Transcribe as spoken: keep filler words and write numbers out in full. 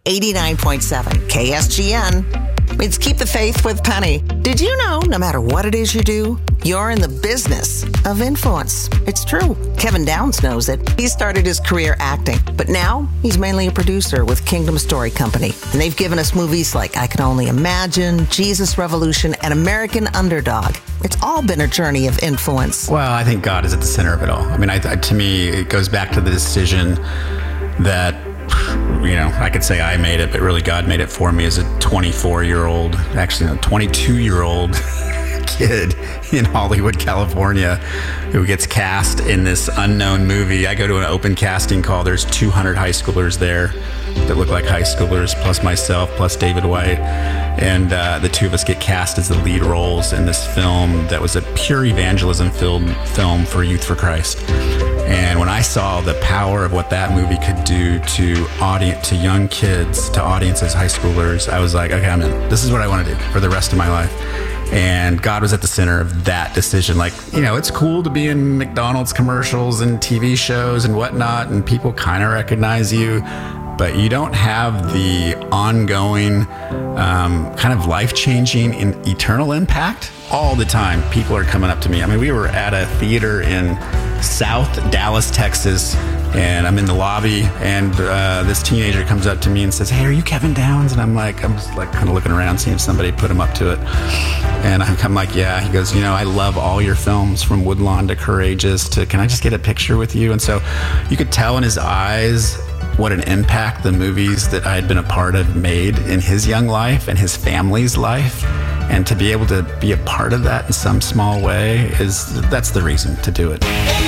eighty-nine point seven K S G N. It's Keep the Faith with Penny. Did you know no matter what it is you do, you're in the business of influence? It's true. Kevin Downs knows it. He started his career acting, but now he's mainly a producer with Kingdom Story Company. And they've given us movies like I Can Only Imagine, Jesus Revolution, and American Underdog. It's all been a journey of influence. Well, I think God is at the center of it all. I mean, I, to me, it goes back to the decision that, you know, I could say I made it, but really God made it for me as a twenty-four-year-old, actually a twenty-two-year-old kid in Hollywood, California, who gets cast in this unknown movie. I go to an open casting call. There's two hundred high schoolers there that look like high schoolers, plus myself, plus David White. And uh, the two of us get cast as the lead roles in this film that was a pure evangelism film, film for Youth for Christ. And when I saw the power of what that movie could do to audience, to young kids, to audiences, high schoolers, I was like, okay, I'm in. This is what I want to do for the rest of my life. And God was at the center of that decision. Like, you know, it's cool to be in McDonald's commercials and T V shows and whatnot, and people kind of recognize you, but you don't have the ongoing um, kind of life-changing and eternal impact all the time. People are coming up to me. I mean, we were at a theater in South Dallas, Texas, and I'm in the lobby, and uh, this teenager comes up to me and says, "Hey, are you Kevin Downs?" And I'm like, I'm just like kind of looking around, seeing if somebody put him up to it. And I'm like, yeah. He goes, "You know, I love all your films, from Woodlawn to Courageous to Can I Just Get a Picture with You?" And so you could tell in his eyes what an impact the movies that I had been a part of made in his young life and his family's life. And to be able to be a part of that in some small way is, that's the reason to do it.